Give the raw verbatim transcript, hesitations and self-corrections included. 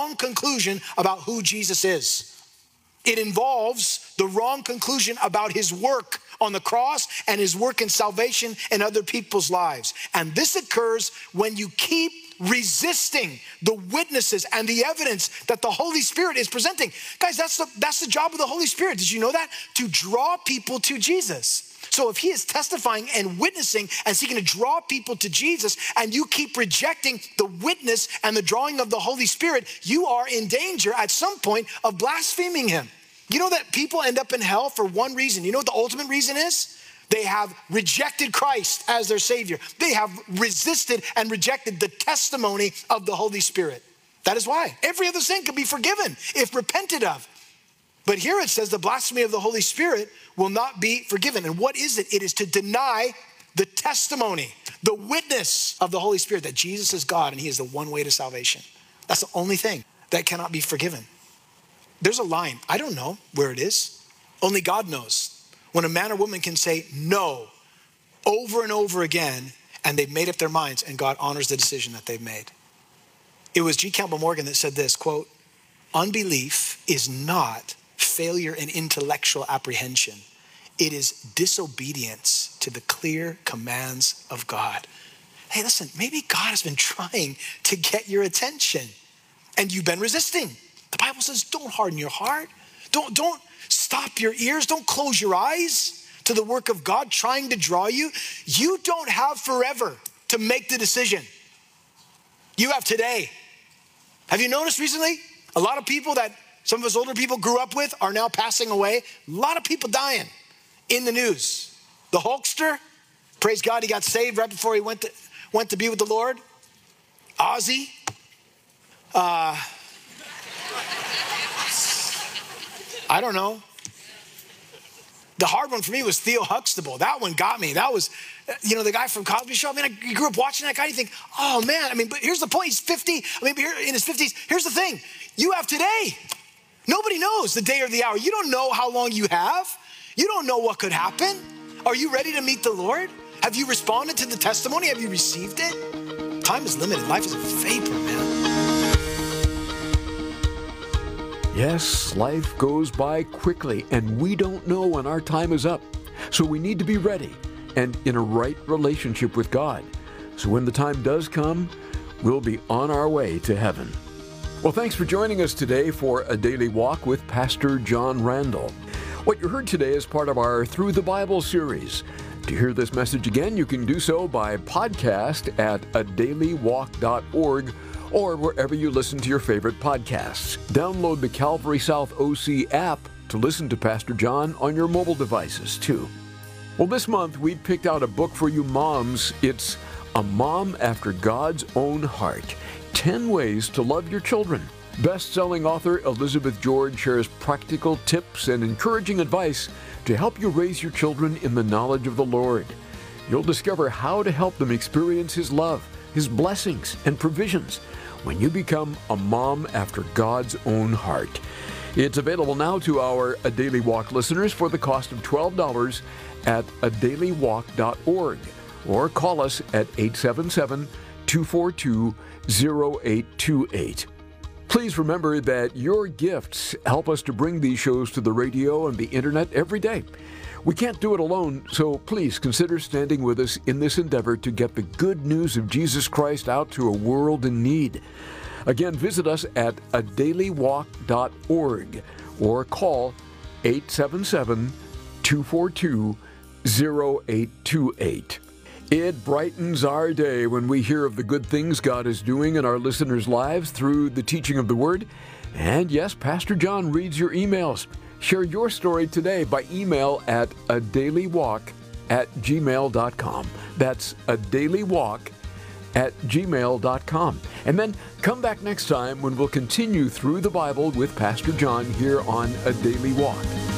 wrong conclusion about who Jesus is. It involves the wrong conclusion about his work on the cross and his work in salvation in other people's lives. And this occurs when you keep resisting the witnesses and the evidence that the Holy Spirit is presenting. Guys, that's the, that's the job of the Holy Spirit. Did you know that? To draw people to Jesus. So if he is testifying and witnessing and seeking to draw people to Jesus, and you keep rejecting the witness and the drawing of the Holy Spirit, you are in danger at some point of blaspheming him. You know that people end up in hell for one reason. You know what the ultimate reason is? They have rejected Christ as their Savior. They have resisted and rejected the testimony of the Holy Spirit. That is why. Every other sin can be forgiven if repented of. But here it says the blasphemy of the Holy Spirit will not be forgiven. And what is it? It is to deny the testimony, the witness of the Holy Spirit that Jesus is God and he is the one way to salvation. That's the only thing that cannot be forgiven. There's a line. I don't know where it is. Only God knows. When a man or woman can say no over and over again, and they've made up their minds, and God honors the decision that they've made. It was G. Campbell Morgan that said this, quote, "Unbelief is not failure in intellectual apprehension. It is disobedience to the clear commands of God." Hey, listen, maybe God has been trying to get your attention and you've been resisting. The Bible says, don't harden your heart. Don't, don't stop your ears. Don't close your eyes to the work of God trying to draw you. You don't have forever to make the decision. You have today. Have you noticed recently? A lot of people that some of us older people grew up with are now passing away. A lot of people dying in the news. The Hulkster, praise God, he got saved right before he went to, went to be with the Lord. Ozzy. Uh, I don't know. The hard one for me was Theo Huxtable. That one got me. That was, you know, the guy from Cosby Show. I mean, I grew up watching that guy. You think, oh man, I mean, but here's the point. He's fifty, I mean, in his fifties. Here's the thing. You have today. Nobody knows the day or the hour. You don't know how long you have. You don't know what could happen. Are you ready to meet the Lord? Have you responded to the testimony? Have you received it? Time is limited. Life is a vapor, man. Yes, life goes by quickly, and we don't know when our time is up. So we need to be ready and in a right relationship with God. So when the time does come, we'll be on our way to heaven. Well, thanks for joining us today for A Daily Walk with Pastor John Randall. What you heard today is part of our Through the Bible series. To hear this message again, you can do so by podcast at a daily walk dot org or wherever you listen to your favorite podcasts. Download the Calvary South O C app to listen to Pastor John on your mobile devices, too. Well, this month, we picked out a book for you moms. It's A Mom After God's Own Heart, ten Ways to Love Your Children. Best-selling author Elizabeth George shares practical tips and encouraging advice to help you raise your children in the knowledge of the Lord. You'll discover how to help them experience His love, His blessings, and provisions when you become a mom after God's own heart. It's available now to our A Daily Walk listeners for the cost of twelve dollars at a daily walk dot org, or call us at eight seven seven, two four two, zero eight two eight. Please remember that your gifts help us to bring these shows to the radio and the internet every day. We can't do it alone, so please consider standing with us in this endeavor to get the good news of Jesus Christ out to a world in need. Again, visit us at a daily walk dot org or call eight seven seven, two four two, zero eight two eight. It brightens our day when we hear of the good things God is doing in our listeners' lives through the teaching of the Word. And yes, Pastor John reads your emails. Share your story today by email at a daily walk at gmail dot com. That's a daily walk at gmail dot com. And then come back next time when we'll continue through the Bible with Pastor John here on A Daily Walk.